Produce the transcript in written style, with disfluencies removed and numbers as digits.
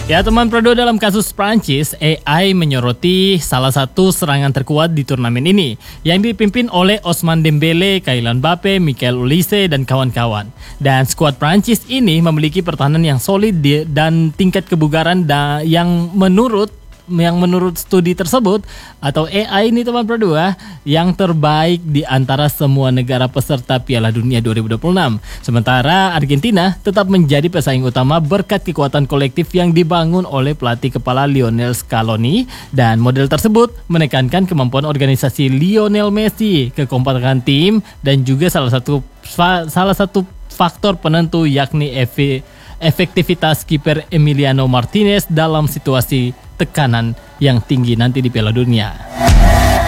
Ya teman Prodo, dalam kasus Prancis, AI menyoroti salah satu serangan terkuat di turnamen ini yang dipimpin oleh Ousmane Dembélé, Kylian Mbappé, Michael Olise, dan kawan-kawan. Dan skuad Prancis ini memiliki pertahanan yang solid dan tingkat kebugaran yang menurut studi tersebut atau AI ini teman Pro 2 yang terbaik di antara semua negara peserta Piala Dunia 2026. Sementara Argentina tetap menjadi pesaing utama berkat kekuatan kolektif yang dibangun oleh pelatih kepala Lionel Scaloni, dan model tersebut menekankan kemampuan organisasi Lionel Messi, kekompakan tim, dan juga salah satu faktor penentu yakni efektivitas kiper Emiliano Martinez dalam situasi tekanan yang tinggi nanti di Piala Dunia.